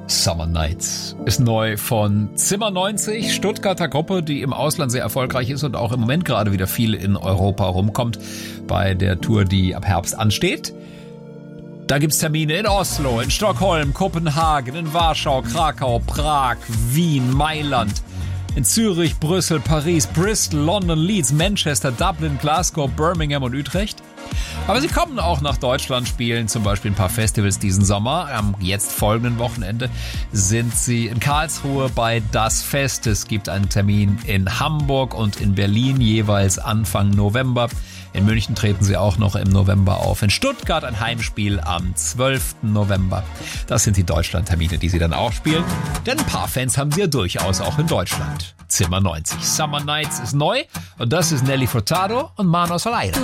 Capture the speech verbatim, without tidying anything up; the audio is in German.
Summer Nights ist neu von Zimmer neunzig, Stuttgarter Gruppe, die im Ausland sehr erfolgreich ist und auch im Moment gerade wieder viel in Europa rumkommt bei der Tour, die ab Herbst ansteht. Da gibt's Termine in Oslo, in Stockholm, Kopenhagen, in Warschau, Krakau, Prag, Wien, Mailand, in Zürich, Brüssel, Paris, Bristol, London, Leeds, Manchester, Dublin, Glasgow, Birmingham und Utrecht. Aber sie kommen auch nach Deutschland, spielen zum Beispiel ein paar Festivals diesen Sommer. Am jetzt folgenden Wochenende sind sie in Karlsruhe bei Das Fest. Es gibt einen Termin in Hamburg und in Berlin, jeweils Anfang November. In München treten sie auch noch im November auf. In Stuttgart ein Heimspiel am zwölften November. Das sind die Deutschland-Termine, die sie dann auch spielen. Denn ein paar Fans haben sie ja durchaus auch in Deutschland. Zimmer neunzig. Summer Nights ist neu und das ist Nelly Furtado und Manos al Aire.